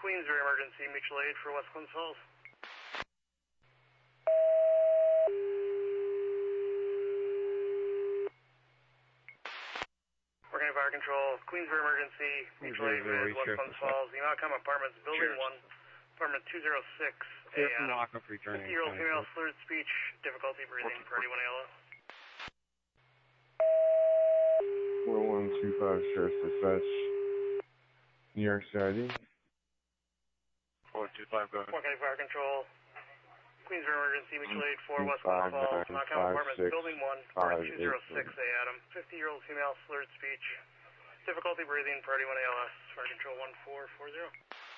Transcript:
Queensbury emergency, mutual aid for West Glens Falls. Working fire control, Queensbury emergency, mutual aid with West Glens Falls, the Outcome Apartments, Building 1, Apartment 206, A. 50-year-old female, slurred speech, difficulty breathing, Priority 1 ALS. 4125 Sheriff's Dispatch, New York CID. 425, go ahead. Working fire control, Queensbury emergency, mutual aid for West Glens Falls, Outcome Apartments, Building 1, Apartment 206, A. Adam. 50-year-old female, slurred speech, difficulty breathing, Priority 1 ALS, fire control 1440.